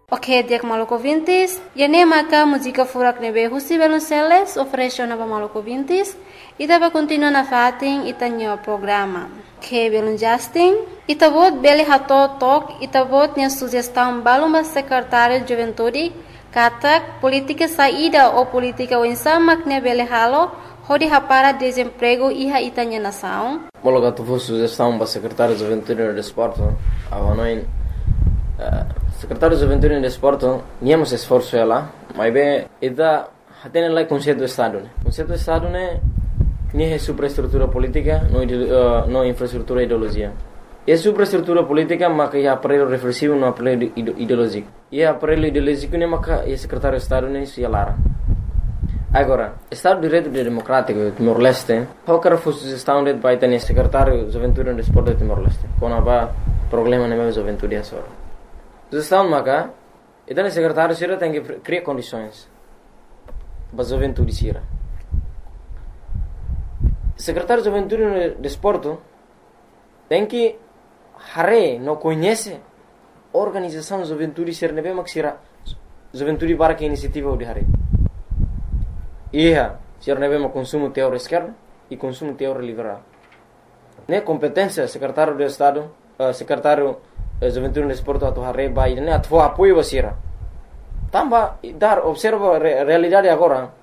Ok, dia Maluco Vintes. E nem maka música furak nebe Husi Velonceles oferece na Maluco Vintes. E tava continua na fating itanyo programa. Que belum Justin. Itavot beli hato tok. Itavot nya sugestão balumba secretário de Juventude. Katak política saída ou política wensamak ne beli halo. Hodi hapara desemprego iha itanya nação. Mologa tu fosse sugestão para secretário de Juventude e Desporto. Avanoin secretário de Juventude e Desporto, niamos esforço ela, mas bem, ida tem lá conceito do Estado, né? Conceito do Estado né, nem é superestrutura política, não infraestrutura ideologia. É superestrutura política, mas é aparelho reflexivo, não aparelho ideológico. E aparelho ideológico né, mas é secretário de Estado né, se alara. Agora, Estado de Direito Democrático Timor-Leste, qualquer sugestão de vai ter secretário de Juventude e Desporto de Timor-Leste, quando há problema na minha juventude é só. Sugestão maka, então o secretário sira tem que criar condições para a juventude sira. Secretário de Juventude e Desporto tem que não conhece a organização de juventude sira nebe mak sira juventude para que iniciativa de hare. Ia sira nebe mak consumo teor esquerdo e consumo teor liberal. Ne competência secretário de Estado, secretário Juventude no Desporto atau hareba ini atau apoio basira. Tambah dar observa realidade agora.